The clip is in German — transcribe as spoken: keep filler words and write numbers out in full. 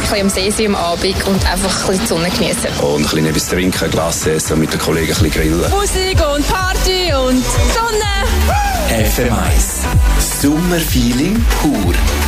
bisschen am See sein am Abend und einfach ein bisschen die Sonne genießen. Und ein bisschen etwas trinken, Glas essen und mit den Kollegen ein bisschen grillen. Musik und Party und Sonne. F M eins. Sommerfeeling pur.